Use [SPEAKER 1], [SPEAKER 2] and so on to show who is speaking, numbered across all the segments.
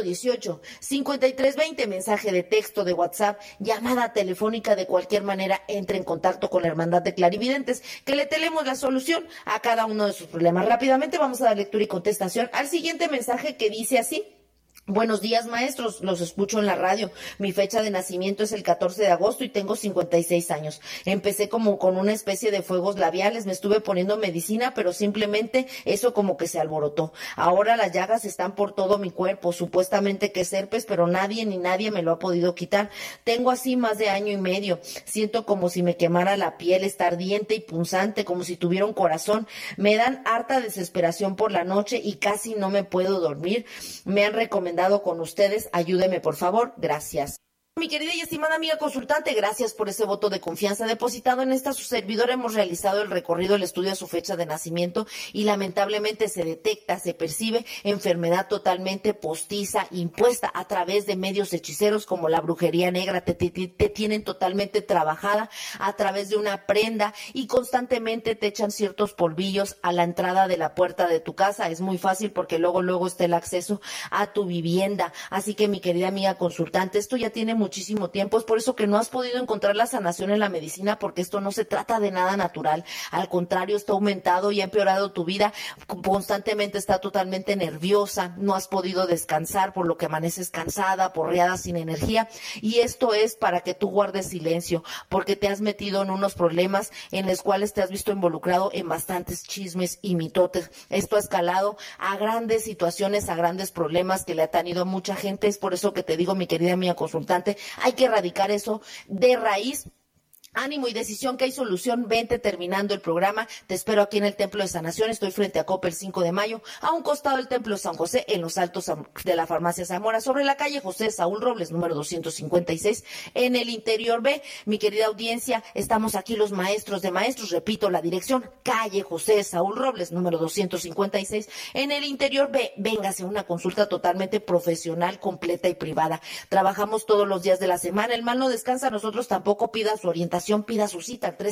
[SPEAKER 1] 118-5320, mensaje de texto, de WhatsApp, llamada telefónica, de cualquier manera, entre en contacto con la Hermandad de Clarividentes, que le tenemos la solución a cada uno de sus problemas. Rápidamente vamos a dar lectura y contestación al siguiente mensaje que dice así. Buenos días, maestros, los escucho en la radio. Mi fecha de nacimiento es el 14 de agosto y tengo 56 años. Empecé como con una especie de fuegos labiales, me estuve poniendo medicina, pero simplemente eso como que se alborotó. Ahora las llagas están por todo mi cuerpo, supuestamente que es herpes, pero nadie me lo ha podido quitar. Tengo así más de año y medio. Siento como si me quemara la piel, está ardiente y punzante, como si tuviera un corazón. Me dan harta desesperación por la noche y casi no me puedo dormir. Me han recomendado con ustedes, ayúdeme por favor, gracias. Mi querida y estimada amiga consultante, gracias por ese voto de confianza depositado en esta su servidora. Hemos realizado el recorrido, el estudio de su fecha de nacimiento y lamentablemente se detecta, se percibe enfermedad totalmente postiza, impuesta a través de medios hechiceros como la brujería negra. Te tienen totalmente trabajada a través de una prenda y constantemente te echan ciertos polvillos a la entrada de la puerta de tu casa. Es muy fácil porque luego está el acceso a tu vivienda. Así que mi querida amiga consultante, esto ya tiene muchísimo tiempo, es por eso que no has podido encontrar la sanación en la medicina, porque esto no se trata de nada natural, al contrario, está aumentado y ha empeorado tu vida, constantemente está totalmente nerviosa, no has podido descansar, por lo que amaneces cansada, porreada, sin energía, y esto es para que tú guardes silencio, porque te has metido en unos problemas en los cuales te has visto involucrado en bastantes chismes y mitotes. Esto ha escalado a grandes situaciones, a grandes problemas que le ha tenido a mucha gente. Es por eso que te digo, mi querida amiga consultante, hay que erradicar eso de raíz. Ánimo y decisión, que hay solución. Vente terminando el programa. Te espero aquí en el Templo de Sanación. Estoy frente a Coppel 5 de Mayo, a un costado del Templo de San José, en los altos de la Farmacia Zamora, sobre la calle José Saúl Robles, número 256, en el interior B. Mi querida audiencia, estamos aquí los maestros de maestros. Repito la dirección: calle José Saúl Robles, número 256, en el interior B. Véngase, una consulta totalmente profesional, completa y privada. Trabajamos todos los días de la semana. El mal no descansa. Nosotros tampoco. Pida su orientación, pida su cita al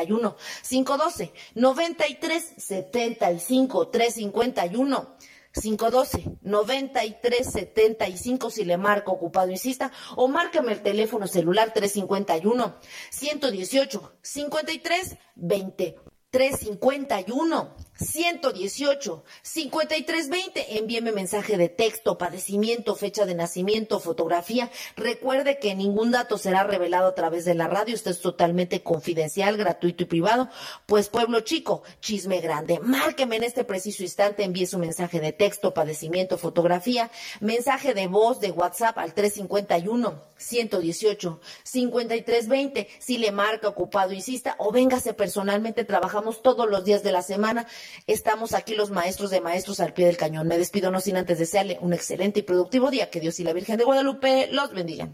[SPEAKER 1] 351-512-9375, 351-512-9375, si le marca ocupado, insista, o márqueme el teléfono celular 351-118-5320. 351-118-5320. Envíeme mensaje de texto, padecimiento, fecha de nacimiento, fotografía. Recuerde que ningún dato será revelado a través de la radio. Esto es totalmente confidencial, gratuito y privado. Pues pueblo chico, chisme grande. Márqueme en este preciso instante. Envíe su mensaje de texto, padecimiento, fotografía, mensaje de voz de WhatsApp al 351-118-5320. Si le marca ocupado, insista, o véngase personalmente. Trabajamos todos los días de la semana. Estamos aquí los maestros de maestros al pie del cañón. Me despido no sin antes desearle un excelente y productivo día. Que Dios y la Virgen de Guadalupe los bendigan.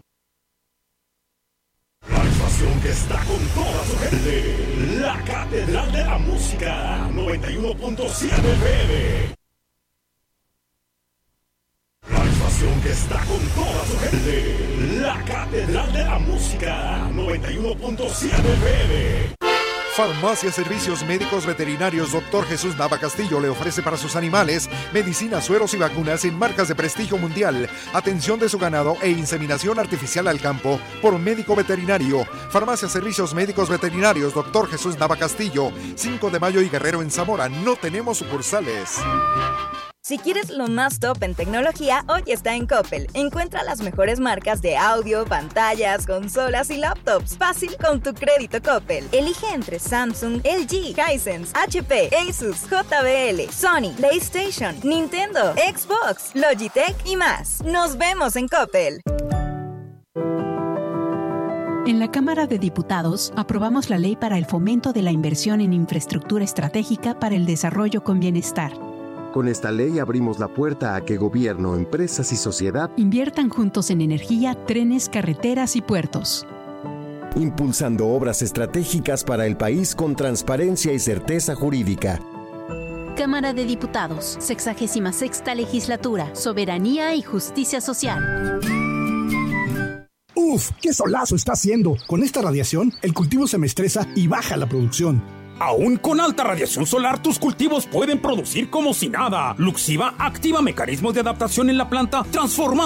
[SPEAKER 2] La estación que está con toda su gente, la Catedral de la Música, 91.7 FM. La estación que está con toda su gente, la Catedral de la Música, 91.7 FM.
[SPEAKER 3] Farmacia Servicios Médicos Veterinarios Dr. Jesús Nava Castillo le ofrece para sus animales medicinas, sueros y vacunas en marcas de prestigio mundial, atención de su ganado e inseminación artificial al campo por médico veterinario. Farmacia Servicios Médicos Veterinarios Dr. Jesús Nava Castillo, 5 de Mayo y Guerrero en Zamora. No tenemos sucursales.
[SPEAKER 4] Si quieres lo más top en tecnología, hoy está en Coppel. Encuentra las mejores marcas de audio, pantallas, consolas y laptops. Fácil con tu crédito Coppel. Elige entre Samsung, LG, Hisense, HP, Asus, JBL, Sony, PlayStation, Nintendo, Xbox, Logitech y más. Nos vemos en Coppel.
[SPEAKER 5] En la Cámara de Diputados aprobamos la Ley para el Fomento de la Inversión en Infraestructura Estratégica para el Desarrollo con Bienestar.
[SPEAKER 6] Con esta ley abrimos la puerta a que gobierno, empresas y sociedad
[SPEAKER 5] inviertan juntos en energía, trenes, carreteras y puertos.
[SPEAKER 6] Impulsando obras estratégicas para el país con transparencia y certeza jurídica.
[SPEAKER 7] Cámara de Diputados, 66ª Legislatura, Soberanía y Justicia Social.
[SPEAKER 8] ¡Uf! ¡Qué solazo está haciendo! Con esta radiación, el cultivo se me estresa y baja la producción.
[SPEAKER 9] Aún con alta radiación solar, tus cultivos pueden producir como si nada. Luxiva activa mecanismos de adaptación en la planta, transformando